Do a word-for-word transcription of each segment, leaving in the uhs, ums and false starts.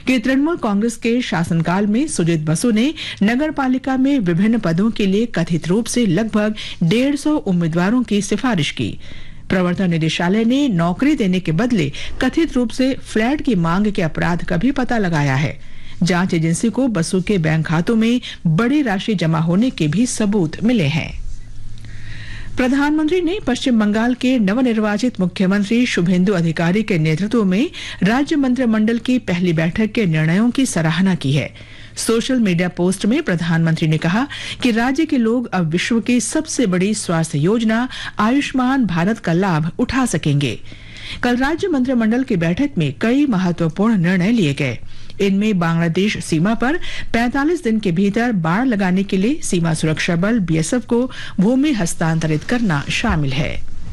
कि तृणमूल कांग्रेस के शासनकाल में सुजीत बसु ने नगर पालिका में विभिन्न पदों के लिए कथित रूप से लगभग डेढ़ सौ उम्मीदवारों की सिफारिश की। प्रवर्तन निदेशालय ने नौकरी देने के बदले कथित रूप से फ्लैट की मांग के अपराध का भी पता लगाया है। जांच एजेंसी को बसु के बैंक खातों में बड़ी राशि जमा होने के भी सबूत मिले हैं। प्रधानमंत्री ने पश्चिम बंगाल के नवनिर्वाचित मुख्यमंत्री शुभेंदु अधिकारी के नेतृत्व में राज्य मंत्रिमंडल की पहली बैठक के निर्णयों की सराहना की है। सोशल मीडिया पोस्ट में प्रधानमंत्री ने कहा कि राज्य के लोग अब विश्व की सबसे बड़ी स्वास्थ्य योजना आयुष्मान भारत का लाभ उठा सकेंगे। कल राज्य मंत्रिमंडल की बैठक में कई महत्वपूर्ण निर्णय लिए गए। इनमें बांग्लादेश सीमा पर पैंतालीस दिन के भीतर बाड़ लगाने के लिए सीमा सुरक्षा बल बीएसएफ को भूमि हस्तांतरित करना शामिल है।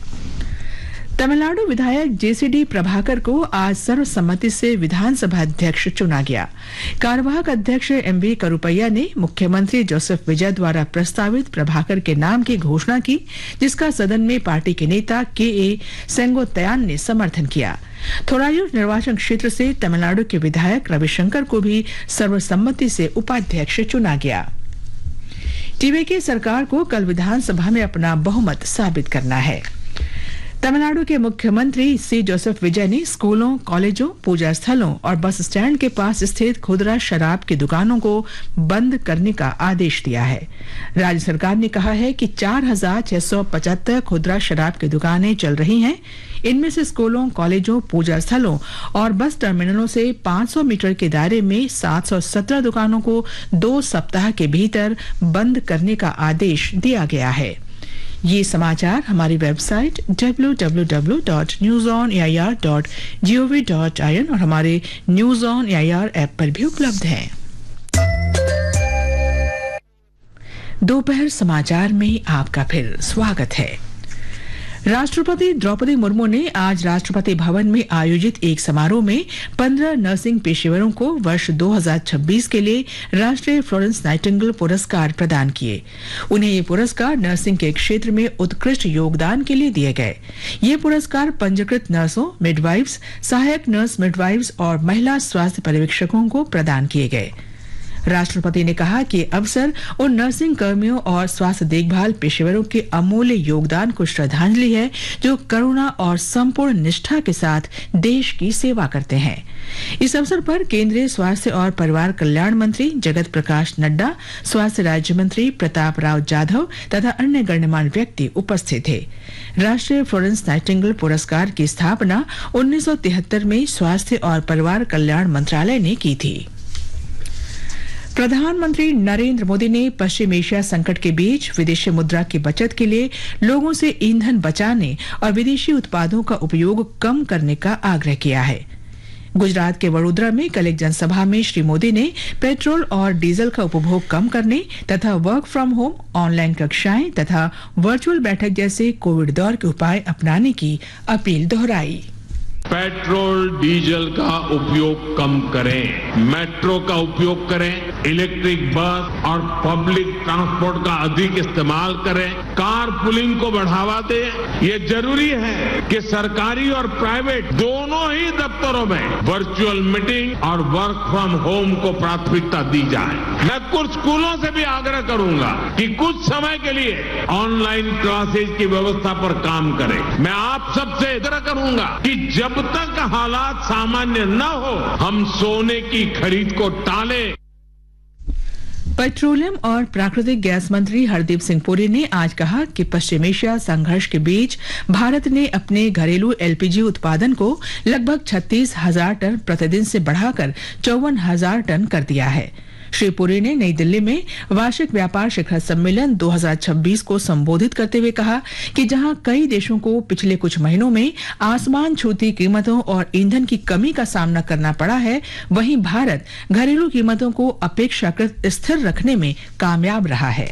तमिलनाडु विधायक जेसीडी प्रभाकर को आज सर्वसम्मति से विधानसभा अध्यक्ष चुना गया। कार्यवाहक अध्यक्ष एमवी करुपैया ने मुख्यमंत्री जोसेफ विजय द्वारा प्रस्तावित प्रभाकर के नाम की घोषणा की, जिसका सदन में पार्टी के नेता के ए सेंगोत्तयान ने समर्थन किया। थोरायूर निर्वाचन क्षेत्र से तमिलनाडु के विधायक रविशंकर को भी सर्वसम्मति से उपाध्यक्ष चुना गया। टीवीके सरकार को कल विधानसभा में अपना बहुमत साबित करना है। तमिलनाडु के मुख्यमंत्री सी जोसेफ विजय ने स्कूलों, कॉलेजों, पूजा स्थलों और बस स्टैंड के पास स्थित खुदरा शराब की दुकानों को बंद करने का आदेश दिया है। राज्य सरकार ने कहा है कि चार हजार छह सौ पचहत्तर खुदरा शराब की दुकानें चल रही हैं। इनमें से स्कूलों, कॉलेजों, पूजा स्थलों और बस टर्मिनलों से पाँच सौ मीटर के दायरे में सात सौ सत्रह दुकानों को दो सप्ताह के भीतर बंद करने का आदेश दिया गया है। ये समाचार हमारी website W W W dot news on A I R dot G O V dot I N और हमारे news on A I R app पर भी उपलब्ध हैं। दोपहर समाचार में आपका फिर स्वागत है। राष्ट्रपति द्रौपदी मुर्मू ने आज राष्ट्रपति भवन में आयोजित एक समारोह में पंद्रह नर्सिंग पेशेवरों को वर्ष दो हज़ार छब्बीस के लिए राष्ट्रीय फ्लोरेंस नाइटिंगेल पुरस्कार प्रदान किए। उन्हें ये पुरस्कार नर्सिंग के क्षेत्र में उत्कृष्ट योगदान के लिए दिए गए। ये पुरस्कार पंजीकृत नर्सों, मिडवाइफ्स, सहायक नर्स मिडवाइफ्स और महिला स्वास्थ्य पर्यवेक्षकों को प्रदान किए गए। राष्ट्रपति ने कहा कि अवसर उन नर्सिंग कर्मियों और स्वास्थ्य देखभाल पेशेवरों के अमूल्य योगदान को श्रद्धांजलि है जो करुणा और संपूर्ण निष्ठा के साथ देश की सेवा करते हैं। इस अवसर पर केंद्रीय स्वास्थ्य और परिवार कल्याण मंत्री जगत प्रकाश नड्डा, स्वास्थ्य राज्य मंत्री प्रताप राव जाधव तथा अन्य गणमान्य व्यक्ति उपस्थित थे। राष्ट्रीय फ्लोरेंस नाइटिंगेल पुरस्कार की स्थापना उन्नीस सौ तिहत्तर में स्वास्थ्य और परिवार कल्याण मंत्रालय ने की थी। प्रधानमंत्री नरेंद्र मोदी ने पश्चिम एशिया संकट के बीच विदेशी मुद्रा की बचत के लिए लोगों से ईंधन बचाने और विदेशी उत्पादों का उपयोग कम करने का आग्रह किया है। गुजरात के वडोदरा में कल एक जनसभा में श्री मोदी ने पेट्रोल और डीजल का उपभोग कम करने तथा वर्क फ्रॉम होम, ऑनलाइन कक्षाएं तथा वर्चुअल बैठक जैसे कोविड दौर के उपाय अपनाने की अपील दोहराई। पेट्रोल डीजल का उपयोग कम करें, मेट्रो का उपयोग करें, इलेक्ट्रिक बस और पब्लिक ट्रांसपोर्ट का अधिक इस्तेमाल करें, कार पुलिंग को बढ़ावा दें। ये जरूरी है कि सरकारी और प्राइवेट दोनों ही दफ्तरों में वर्चुअल मीटिंग और वर्क फ्रॉम होम को प्राथमिकता दी जाए। मैं कुछ स्कूलों से भी आग्रह करूंगा कि कुछ समय के लिए ऑनलाइन क्लासेज की व्यवस्था पर काम करें। मैं आप सबसे आग्रह करूंगा कि जब जब तक हालात सामान्य न हो हम सोने की खरीद को टालें। पेट्रोलियम और प्राकृतिक गैस मंत्री हरदीप सिंह पुरी ने आज कहा कि पश्चिम एशिया संघर्ष के बीच भारत ने अपने घरेलू एलपीजी उत्पादन को लगभग छत्तीस हजार टन प्रतिदिन से बढ़ाकर चौवन हजार टन कर दिया है। श्री पुरी ने नई दिल्ली में वार्षिक व्यापार शिखर सम्मेलन दो हज़ार छब्बीस को संबोधित करते हुए कहा कि जहां कई देशों को पिछले कुछ महीनों में आसमान छूती कीमतों और ईंधन की कमी का सामना करना पड़ा है, वहीं भारत घरेलू कीमतों को अपेक्षाकृत स्थिर रखने में कामयाब रहा है।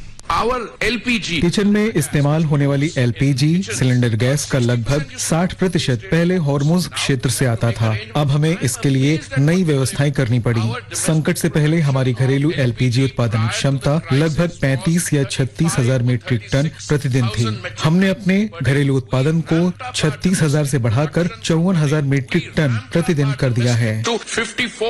किचन में इस्तेमाल होने वाली एलपीजी सिलेंडर गैस का लगभग साठ प्रतिशत पहले हॉर्मुज क्षेत्र से आता था। अब हमें इसके लिए नई व्यवस्थाएं करनी पड़ी। संकट से पहले हमारी घरेलू एलपीजी उत्पादन क्षमता लगभग पैंतीस या छत्तीस हजार मीट्रिक टन प्रतिदिन थी। हमने अपने घरेलू उत्पादन को छत्तीस हजार से बढ़ाकर चौवन हजार मीट्रिक टन प्रतिदिन कर दिया है।